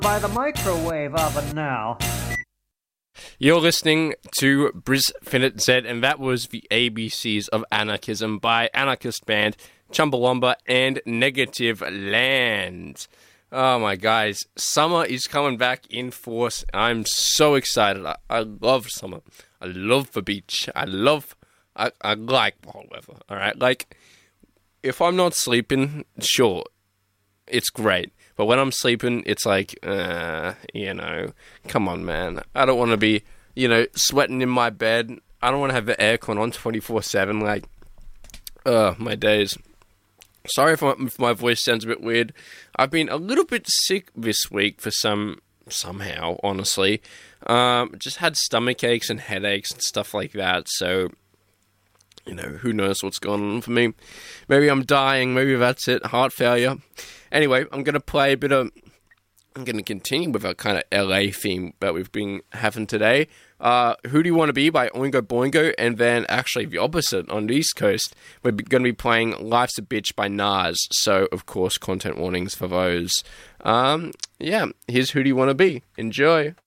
by the microwave oven now. You're listening to Brisfinite Z, and that was the ABCs of Anarchism by anarchist band Chumbawamba and Negative Land. Oh my guys, summer is coming back in force. I'm so excited. I love summer. I love the beach. I like cold weather. All right, like if I'm not sleeping, sure, it's great. But when I'm sleeping, it's like, come on, man. I don't want to be, sweating in my bed. I don't want to have the aircon on 24/7. Like, my days. Sorry if my voice sounds a bit weird. I've been a little bit sick this week for somehow, honestly. Just had stomach aches and headaches and stuff like that. So, who knows what's going on for me. Maybe I'm dying. Maybe that's it. Heart failure. Anyway, I'm going to continue with our kind of LA theme that we've been having today. Who Do You Want to Be by Oingo Boingo, and then actually the opposite on the East Coast. We're going to be playing Life's a Bitch by Nas, so of course content warnings for those. Here's Who Do You Want to Be. Enjoy.